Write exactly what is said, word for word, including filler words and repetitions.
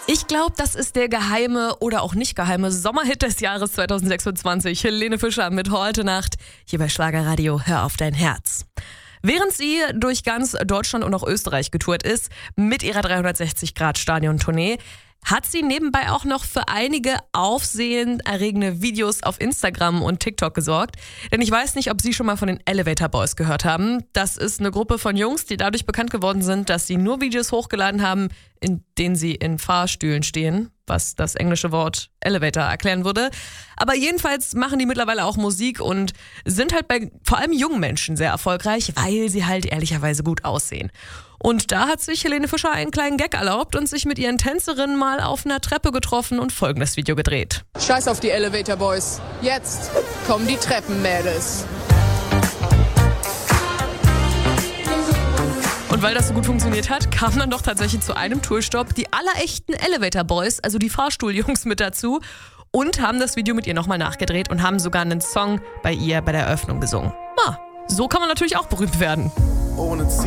Ich glaube, das ist der geheime oder auch nicht geheime Sommerhit des Jahres zwanzig sechsundzwanzig. Helene Fischer mit Heute Nacht hier bei Schlagerradio. Hör auf dein Herz. Während sie durch ganz Deutschland und auch Österreich getourt ist, mit ihrer dreihundertsechzig Grad Stadion-Tournee, hat sie nebenbei auch noch für einige aufsehenerregende Videos auf Instagram und TikTok gesorgt. Denn ich weiß nicht, ob Sie schon mal von den Elevator Boys gehört haben. Das ist eine Gruppe von Jungs, die dadurch bekannt geworden sind, dass sie nur Videos hochgeladen haben, in denen sie in Fahrstühlen stehen, was das englische Wort Elevator erklären würde. Aber jedenfalls machen die mittlerweile auch Musik und sind halt bei vor allem jungen Menschen sehr erfolgreich, weil sie halt ehrlicherweise gut aussehen. Und da hat sich Helene Fischer einen kleinen Gag erlaubt und sich mit ihren Tänzerinnen mal auf einer Treppe getroffen und folgendes Video gedreht. Scheiß auf die Elevator Boys. Jetzt kommen die Treppenmädels. Und weil das so gut funktioniert hat, kam dann doch tatsächlich zu einem Tourstopp die allerechten Elevator Boys, also die Fahrstuhljungs, mit dazu und haben das Video mit ihr nochmal nachgedreht und haben sogar einen Song bei ihr bei der Eröffnung gesungen. Ah, so kann man natürlich auch berühmt werden. Ohne Ziel.